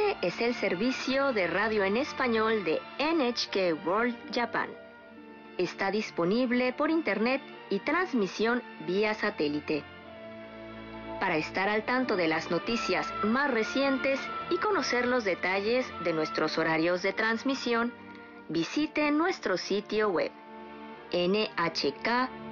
Este es el servicio de radio en español de NHK World Japan. Está disponible por internet y transmisión vía satélite. Para estar al tanto de las noticias más recientes y conocer los detalles de nuestros horarios de transmisión, visite nuestro sitio web nhk.jp.